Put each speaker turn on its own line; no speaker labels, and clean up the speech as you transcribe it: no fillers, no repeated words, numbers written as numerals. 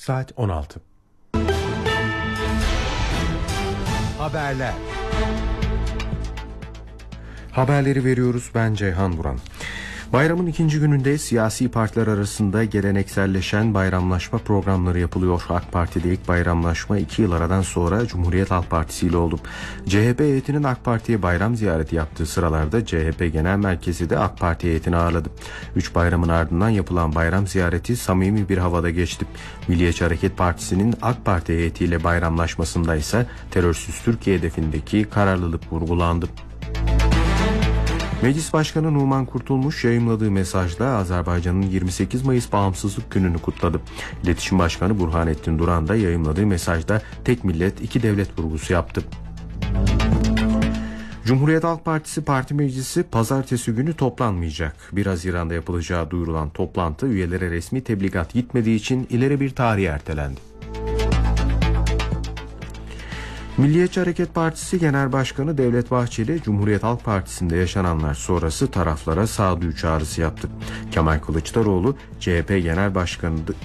Saat 16.
Haberler.
Haberleri veriyoruz, ben Ceyhan Buran. Bayramın ikinci gününde siyasi partiler arasında gelenekselleşen bayramlaşma programları yapılıyor. AK Parti'de ilk bayramlaşma 2 yıl aradan sonra Cumhuriyet Halk Partisi ile oldu. CHP heyetinin AK Parti'ye bayram ziyareti yaptığı sıralarda CHP Genel Merkezi de AK Parti heyetini ağırladı. 3 bayramın ardından yapılan bayram ziyareti samimi bir havada geçti. Milliyetçi Hareket Partisi'nin AK Parti heyetiyle bayramlaşmasında ise terörsüz Türkiye hedefindeki kararlılık vurgulandı. Meclis Başkanı Numan Kurtulmuş yayımladığı mesajda Azerbaycan'ın 28 Mayıs Bağımsızlık Günü'nü kutladı. İletişim Başkanı Burhanettin Duran da yayımladığı mesajda tek millet iki devlet vurgusu yaptı. Cumhuriyet Halk Partisi Parti Meclisi pazartesi günü toplanmayacak. 1 Haziran'da yapılacağı duyurulan toplantı üyelere resmi tebligat gitmediği için ileri bir tarihe ertelendi. Milliyetçi Hareket Partisi Genel Başkanı Devlet Bahçeli, Cumhuriyet Halk Partisi'nde yaşananlar sonrası taraflara sağduyu çağrısı yaptı. Kemal Kılıçdaroğlu, CHP Genel Başkanı